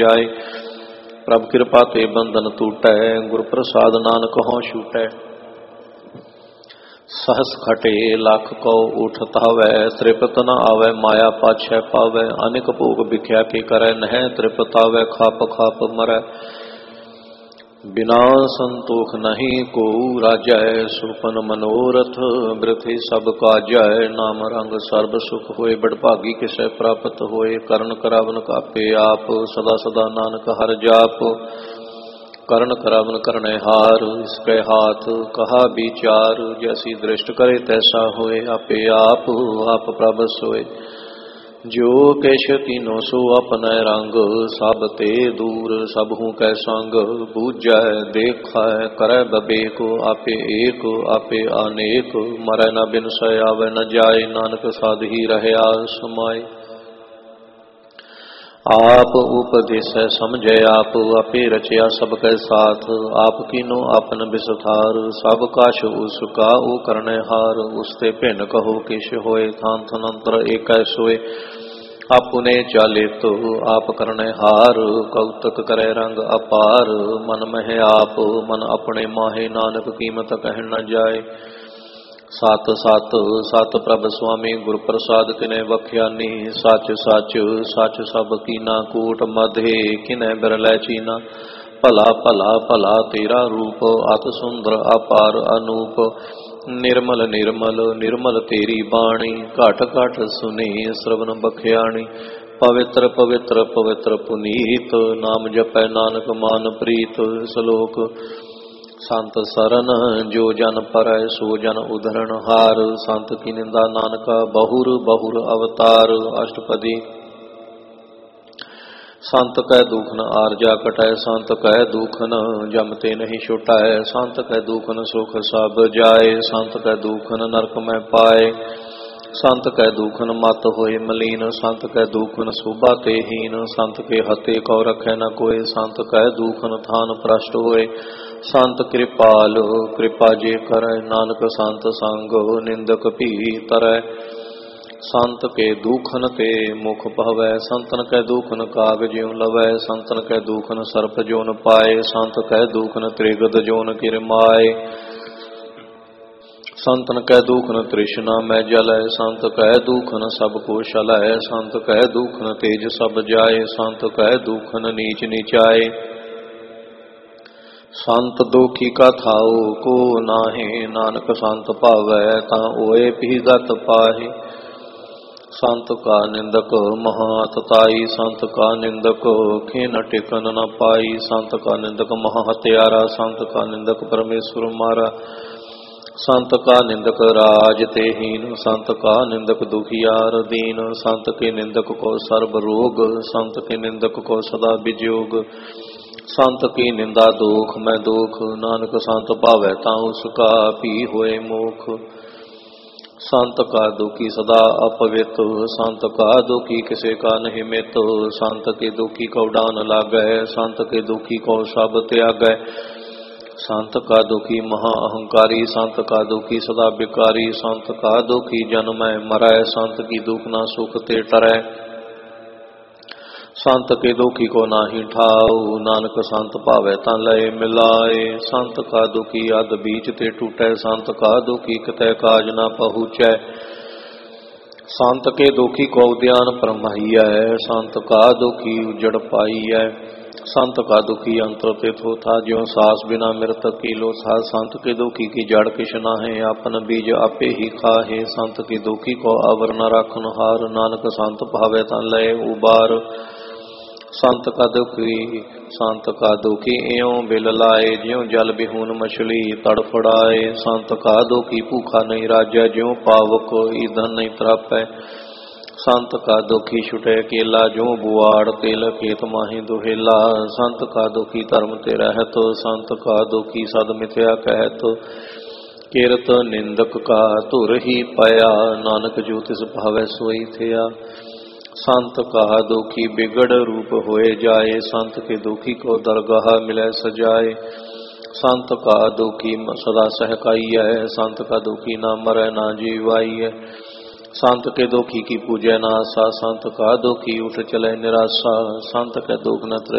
जाए। प्रभ कृपा ते बंधन टूटै, गुर प्रसाद नानक हों छूटै। सहस खटे लाख कौ उठ तावै, तृपत न आवै माया पाछै पावै। अनेक भोग भिख्या के करै, नह तृपत आवै खाप खाप मरै। बिना संतोख नहीं को राजै, सुपन मनोरथ वृथि सब काजै। नाम रंग सर्ब सुख होए, बड़भागी किसै प्राप्त होए। करण करावन कापे आप, सदा सदा नानक हर जाप। करण करावन करने हार, इसके हाथ कहा विचार। जैसी दृष्ट करे तैसा होए, आपे आप प्रभ सोए। जो किश तीनों सो अपने रंग, सब ते दूर सबहू कै संग। बूझै देखै करै बबेक, आपे एक आपे अनेक। मरै न बिनसै आवे न जाए, नानक साध ही रहया समाए। आप उपदेसै समझै आप, आपे रचया सब कै साथ। आप कीनो आपन बिसथार, सब काश उसका ओ करने हार। उसते भिन्न कहो किश होए, थान थनंतर एकै सोए। आपने चाले तो आप करने हार, कौतक करे रंग अपार। मन मह आप मन अपने माहे, नानक कीमत कह न जाए। सत सत सत प्रभ स्वामी, गुर प्रसाद किने बख्यानी। सच सच सच सब कीना, कूट मधे किने बिरलै चीना। भला भला भला तेरा रूप, अत सुंदर अपार अनूप। निर्मल निर्मल निर्मल तेरी बाणी, घट घट सुनी श्रवण बख्याणी। पवित्र पवित्र पवित्र पुनीत, नाम जपै नानक मान प्रीत। श्लोक संत सरन जो जन परੈ, सो जन उधरण हार। संत की निंदा नानका, बहुर बहुर अवतार। अष्टपदी। संत कै दुखन आरजा कटै, संत कै दुखन जमते नहीं छुटाए। संत कै दुखन सुख सब जाए, संत कै दुखन नरक में पाए। संत कै दुखन मत होए मलीन, संत कै दुखन शोभा ते हीन। संत के हते कौ रखै न कोय, संत कै दुखन थान भ्रष्ट होए। संत कृपाल कृपा जे करै, नानक संत संग निंदक भी तरੈ। संत के दुखन ते मुख भवै, संतन कै दुखन काग ज्यों लवै। संतन कै दुखन सर्प जोन पाए, संत कै दुखन त्रिगद जोन किरमाए। संतन कै दुखन तृष्णा में जलै, संत कै दुखन सब को शलै। संत कै दुखन तेज सब जाए, संत कै दुखन नीच नीचाए। संत दोखी का थाओ को नाहे, नानक संत भावै तां ओए भी गत पाहे। संत का निंदक महातताई, संत का निंदक खिन टिकन न पाई। संत का निंदक महा हत्यारा, संत का निंदक परमेश्वर मारा। संत का निंदक राज ते हीन, संत का निंदक दुखियार दीन। संत के निंदक को सर्ब रोग, संत के निंदक को सदा विजोग। संत की निंदा दोख में दोख, नानक संत भावै तां उसका भी होए मोख। संत का दुखी सदा अपवित, संत का दुखी किसे का नहीं मित। संत के दुखी को डान लागै, संत के दुखी को सब त्यागै। संत का दुखी महा अहंकारी, संत का दुखी सदा बिकारी। संत का दुखी जन्म मरै, संत की दुख ना सुख ते टरै। संत के दुखी को नाही ठाऊ, नानक संत भावै तां लय मिलाए। संत का दुखी अध बीच ते टूटै, संत का दुखी कितै काज ना पहुँचै। संत के दुखी को उद्यान परमाईयै, संत का दुखी उजड़ पाईयै। संत का दुखी अंतर तित होता, ज्यों सास बिना मृतक की लोथा। संत के दुखी की जड़ किश नाहे, आपन बीज आपे ही खाहे। संत के दुखी को अवर न राखन हार, नानक संत भावै तां लय उबार। संत का दुखी एयों बिल लाए, ज्यों जल बिहून मछली तड़फड़ाए। संत का दुखी भूखा नहीं राजै, ज्यों पावक ईंधन नहीं प्रापै। संत का दुखी छुटे केला, ज्यों बुआड़ तेल खेत माही दुहेला। संत का दुखी धर्म ते रहत, संत का दुखी सद मिथ्या कहत। किरत निंदक का धुर ही पाया, नानक जो तिस भावै सोई थिया। संत का दुखी बिगड़ रूप होए जाए, संत के दुखी को दरगाह मिले सजाए। संत का दुखी सदा सहकाई है, संत का दुखी ना मरै ना जीवाई है। संत के दुखी की पूजै नासा, संत का दुखी उठ चले निराशा। संत के दुख न